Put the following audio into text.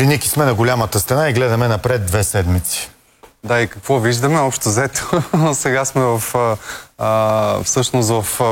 Ники сме на голямата стена и гледаме напред 2 седмици. Да, и какво виждаме? Общо взето, сега сме всъщност в